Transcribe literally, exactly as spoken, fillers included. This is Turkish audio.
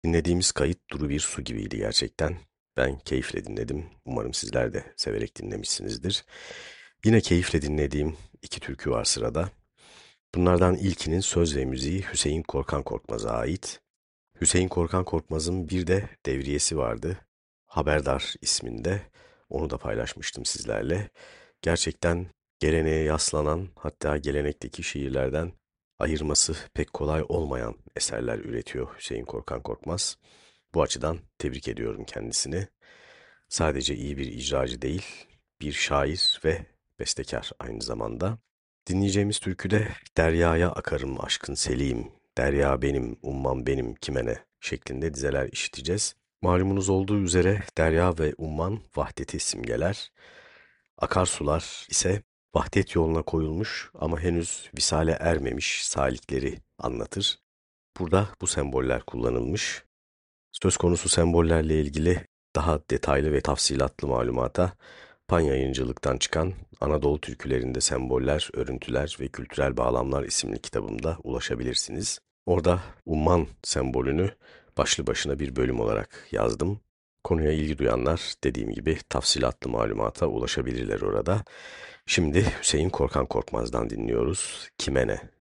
Dinlediğimiz kayıt duru bir su gibiydi gerçekten. Ben keyifle dinledim. Umarım sizler de severek dinlemişsinizdir. Yine keyifle dinlediğim iki türkü var sırada. Bunlardan ilkinin söz ve müziği Hüseyin Korkan Korkmaz'a ait. Hüseyin Korkan Korkmaz'ın bir de devriyesi vardı. Haberdar isminde. Onu da paylaşmıştım sizlerle. Gerçekten geleneğe yaslanan, hatta gelenekteki şiirlerden ayırması pek kolay olmayan eserler üretiyor Hüseyin Korkan Korkmaz. Bu açıdan tebrik ediyorum kendisini. Sadece iyi bir icracı değil, bir şair ve bestekar aynı zamanda. Dinleyeceğimiz türküde Deryaya akarım aşkın seliyim, derya benim, umman benim kime ne şeklinde dizeler işiteceğiz. Malumunuz olduğu üzere derya ve umman vahdeti simgeler. Akarsular ise vahdet yoluna koyulmuş ama henüz visale ermemiş salikleri anlatır. Burada bu semboller kullanılmış. Söz konusu sembollerle ilgili daha detaylı ve tafsilatlı malumata Pan Yayıncılık'tan çıkan Anadolu Türkülerinde Semboller, Örüntüler ve Kültürel Bağlamlar isimli kitabımda ulaşabilirsiniz. Orada umman sembolünü başlı başına bir bölüm olarak yazdım. Konuya ilgi duyanlar dediğim gibi tafsilatlı malumata ulaşabilirler orada. Şimdi Hüseyin Korkan Korkmaz'dan dinliyoruz. Kime ne?